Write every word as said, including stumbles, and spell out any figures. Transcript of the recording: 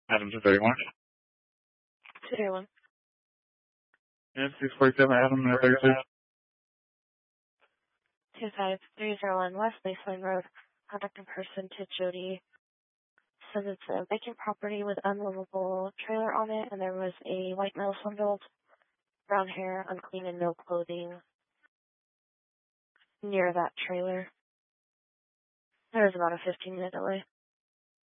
Adam two thirty-one. two thirty-one. Yeah, six forty-seven Adam uh, thirty-two. two five three zero one West Baseline Road. Contact in person to Jody. Says it's a vacant property with unmovable trailer on it, and there was a white male swindled, brown hair, unclean, and no clothing near that trailer. There was about a fifteen minute delay.